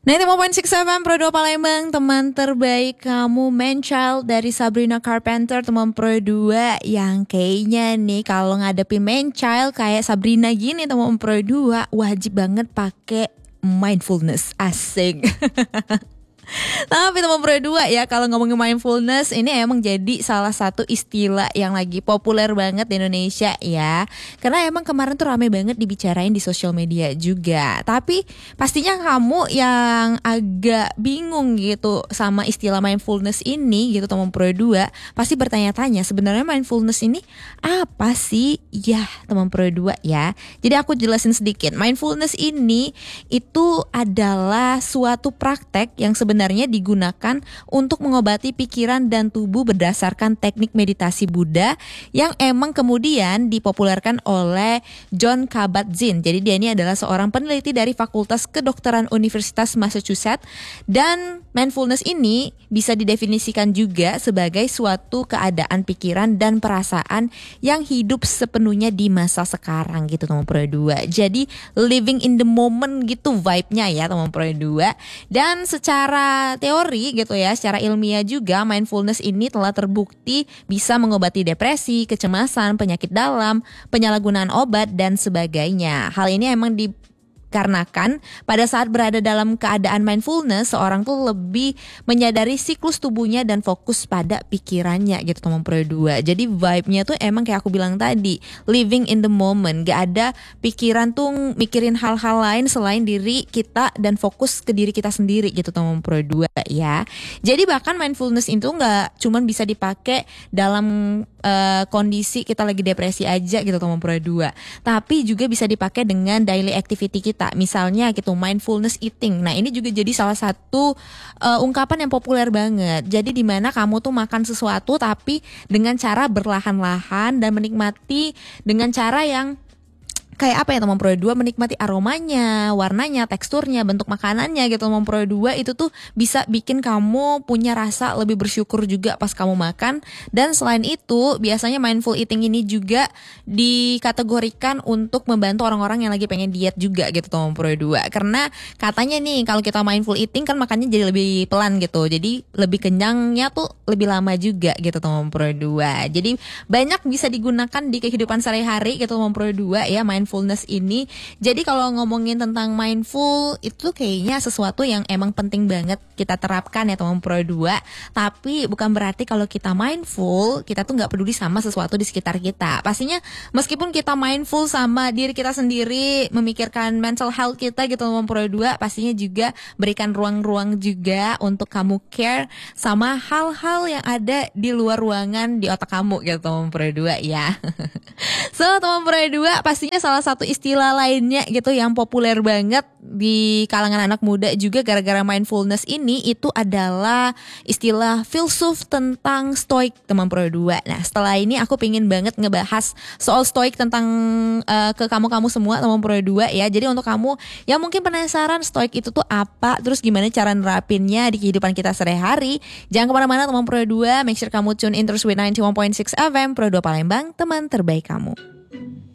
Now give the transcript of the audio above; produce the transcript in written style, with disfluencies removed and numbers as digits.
90.6 FM Pro 2 Palembang, teman terbaik kamu, Man Child dari Sabrina Carpenter, teman Pro 2 yang kayaknya nih kalau ngadepin Man Child kayak Sabrina gini, teman Pro 2 wajib banget pakai mindfulness, asik. Tapi teman Pro 2 ya, kalau ngomongin mindfulness ini emang jadi salah satu istilah yang lagi populer banget di Indonesia ya. Karena emang kemarin tuh rame banget dibicarain di sosial media juga. Tapi pastinya kamu yang agak bingung gitu sama istilah mindfulness ini gitu teman Pro 2 pasti bertanya-tanya sebenarnya mindfulness ini apa sih? Ya teman Pro 2 ya. Jadi aku jelasin sedikit. Mindfulness ini itu adalah suatu praktek yang sebenarnya digunakan untuk mengobati pikiran dan tubuh berdasarkan teknik meditasi Buddha yang emang kemudian dipopulerkan oleh Jon Kabat-Zinn. Jadi dia ini adalah seorang peneliti dari Fakultas Kedokteran Universitas Massachusetts, dan mindfulness ini bisa didefinisikan juga sebagai suatu keadaan pikiran dan perasaan yang hidup sepenuhnya di masa sekarang gitu teman Pro 2. Jadi living in the moment gitu vibe-nya ya teman Pro 2. Dan secara teori gitu ya, secara ilmiah juga mindfulness ini telah terbukti bisa mengobati depresi, kecemasan, penyakit dalam, penyalahgunaan obat dan sebagainya. Hal ini emang dikarenakan pada saat berada dalam keadaan mindfulness, seorang tuh lebih menyadari siklus tubuhnya dan fokus pada pikirannya gitu teman Pro 2. Jadi vibe-nya tuh emang kayak aku bilang tadi, living in the moment. Gak ada pikiran tuh mikirin hal-hal lain selain diri kita dan fokus ke diri kita sendiri gitu teman Pro 2 ya. Jadi bahkan mindfulness itu gak cuman bisa dipakai dalam kondisi kita lagi depresi aja gitu teman Pro 2, tapi juga bisa dipakai dengan daily activity kita. Misalnya gitu mindfulness eating. Nah ini juga jadi salah satu ungkapan yang populer banget. Jadi dimana kamu tuh makan sesuatu tapi dengan cara berlahan-lahan dan menikmati dengan cara yang kayak apa ya teman Pro 2, menikmati aromanya, warnanya, teksturnya, bentuk makanannya gitu teman Pro 2. Itu tuh bisa bikin kamu punya rasa lebih bersyukur juga pas kamu makan. Dan selain itu biasanya mindful eating ini juga dikategorikan untuk membantu orang-orang yang lagi pengen diet juga gitu teman Pro 2. Karena katanya nih kalau kita mindful eating kan makannya jadi lebih pelan gitu, jadi lebih kenyangnya tuh lebih lama juga gitu teman Pro 2. Jadi banyak bisa digunakan di kehidupan sehari-hari gitu teman Pro 2 ya mindfulness ini. Jadi kalau ngomongin tentang mindful itu kayaknya sesuatu yang emang penting banget kita terapkan ya teman Pro 2. Tapi bukan berarti kalau kita mindful kita tuh gak peduli sama sesuatu di sekitar kita. Pastinya meskipun kita mindful sama diri kita sendiri, memikirkan mental health kita gitu teman Pro 2, pastinya juga berikan ruang-ruang juga untuk kamu care sama hal-hal yang ada di luar ruangan di otak kamu gitu teman Pro 2 ya. So teman Pro 2 pastinya salah satu istilah lainnya gitu yang populer banget di kalangan anak muda juga gara-gara mindfulness ini itu adalah istilah filsuf tentang stoik teman Pro 2. Nah setelah ini aku pingin banget ngebahas soal stoik tentang ke kamu-kamu semua teman Pro 2 ya. Jadi untuk kamu yang mungkin penasaran stoik itu tuh apa, terus gimana cara nerapinnya di kehidupan kita sehari-hari, jangan kemana-mana teman Pro 2. Make sure kamu tune in terus with 91.6 FM Pro 2 Palembang, teman terbaik kamu.